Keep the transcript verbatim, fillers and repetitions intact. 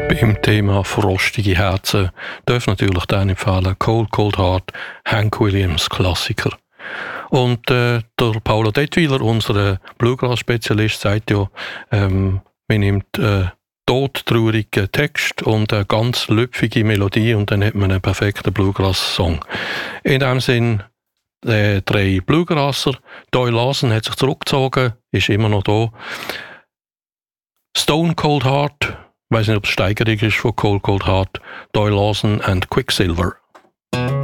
Beim Thema frostige Herzen darf natürlich dann empfehlen Cold Cold Heart, Hank Williams Klassiker. Und äh, der Paolo Detwiler, unser Bluegrass-Spezialist, sagt ja, ähm, man nimmt äh, todtraurigen Text und eine ganz lüpfige Melodie und dann hat man einen perfekten Bluegrass-Song. In dem Sinn, äh, drei Bluegrasser. Doyle Lawson hat sich zurückgezogen, ist immer noch da. Stone Cold Heart, ich weiß nicht, ob es Steigerung ist von Cold Cold Heart, Doyle Lawson and Quicksilver.